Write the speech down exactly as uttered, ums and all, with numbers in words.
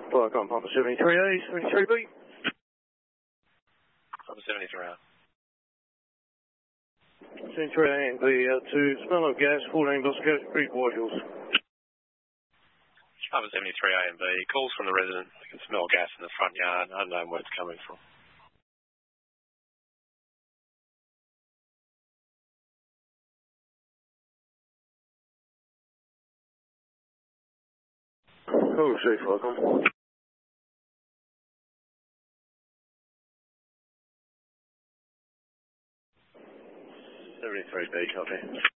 Welcome, Papa seventy-three A, seventy-three B. Papa seventy-three A. seventy-three A and B out to smell of gas, fourteen Bosco Creek, White Hills. Papa seventy-three A and B, calls from the resident. They can smell gas in the front yard, unknown where it's coming from. Oh, safe, welcome. seventy-three B, copy.